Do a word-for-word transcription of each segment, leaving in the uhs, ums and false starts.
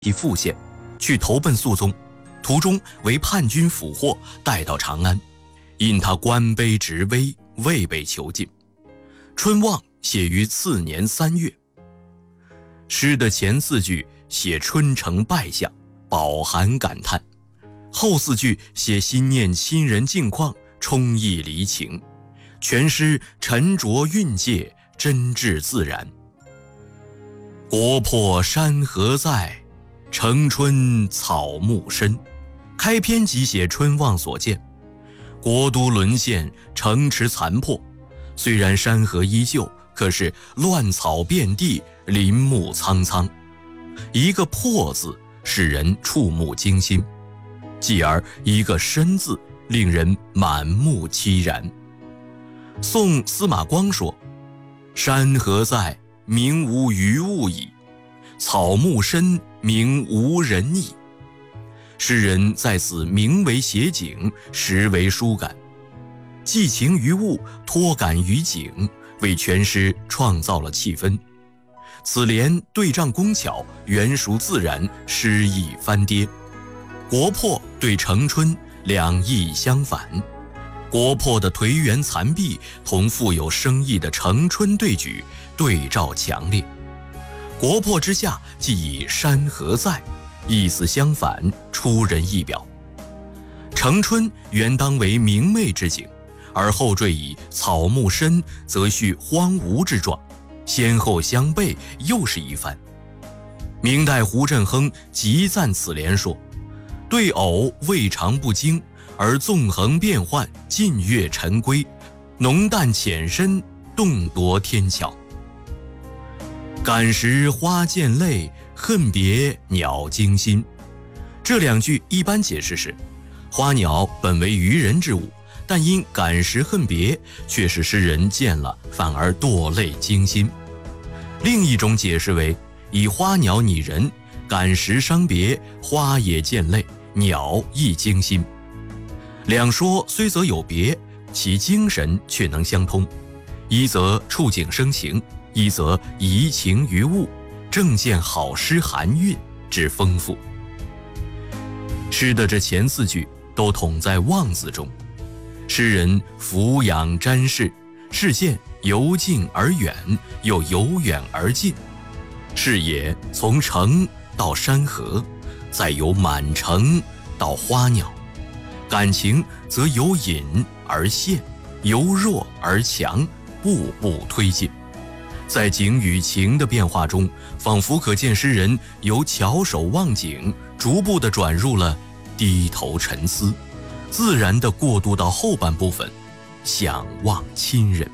其副县，去投奔肃宗，途中为叛军俘获，带到长安，因他官卑职微，未被囚禁。春望写于次年三月。诗的前四句写春城败相，饱含感叹，后四句写心念亲人境况，充溢离情，全诗沉着蕴藉，真挚自然。国破山河在，城春草木深。开篇即写春望所见，国都沦陷，城池残破，虽然山河依旧，可是乱草遍地，林木苍苍。一个破字使人触目惊心，继而一个深字令人满目凄然。宋司马光说：山河在，名无余物矣；草木深，名无人矣。诗人在此名为写景，实为书感，寄情于物，托感于景，为全诗创造了气氛。此联对仗工巧，圆熟自然，诗意翻跌。国破对城春两意相反，国破的颓垣残壁同富有生意的城春对举，对照强烈。国破之下即以山河在，意思相反，出人意表。城春原当为明媚之景，而后缀以草木深，则叙荒芜之状，先后相悖，又是一番。明代胡振亨极赞此联说：对偶未尝不精，而纵横变幻，近月陈规，浓淡浅深，动夺天巧。感时花溅泪，恨别鸟惊心。这两句一般解释是，花鸟本为渔人之物，但因感时恨别，却使诗人见了反而堕泪惊心。另一种解释为，以花鸟拟人，感时伤别，花也见泪，鸟亦惊心。两说虽则有别，其精神却能相通，一则触景生情，一则移情于物，正见好诗含韵之丰富。诗的这前四句都统在望字中，诗人俯仰瞻视，视线由近而远，又由远而近，视野从城到山河，再由满城到花鸟，感情则由隐而现，由弱而强，步步推进。在景与情的变化中，仿佛可见诗人由翘首望景，逐步地转入了低头沉思，自然地过渡到后半部分，想望亲人。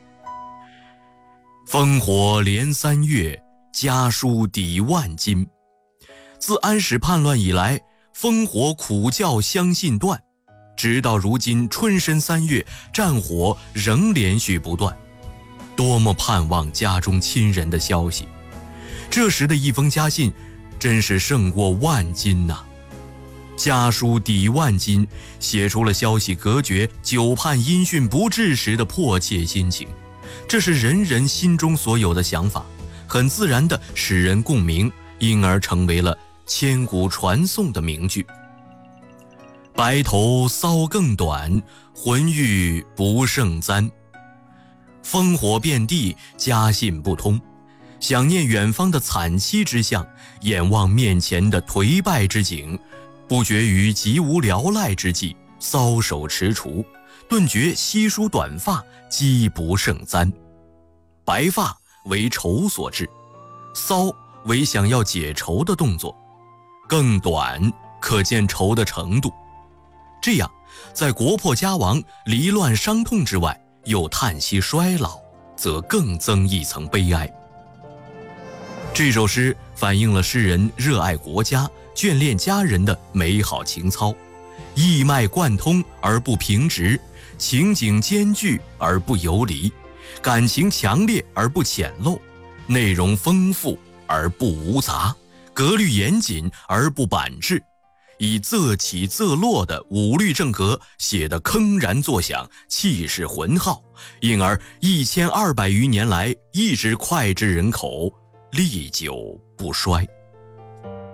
烽火连三月，家书抵万金。自安史叛乱以来，烽火苦叫相信断，直到如今春申三月，战火仍连续不断。多么盼望家中亲人的消息，这时的一封家信真是胜过万金呐、啊！家书抵万金，写出了消息隔绝、久盼音讯不至时的迫切心情，这是人人心中所有的想法，很自然地使人共鸣，因而成为了千古传颂的名句。白头搔更短，浑欲不胜簪。烽火遍地，家信不通，想念远方的惨凄之象，眼望面前的颓败之景，不觉于极无聊赖之际，搔首踟蹰，顿觉稀疏短发，积不胜簪。白发为愁所致，搔为想要解愁的动作，更短可见愁的程度。这样，在国破家亡、离乱伤痛之外，又叹息衰老，则更增一层悲哀。这首诗反映了诗人热爱国家、眷恋家人的美好情操，义脉贯通而不平直，情景兼具而不游离，感情强烈而不浅陋，内容丰富而不无杂，格律严谨而不板滞，以仄起仄落的五律正格写得铿然作响，气势浑浩，因而一千二百余年来一直脍炙人口，历久不衰。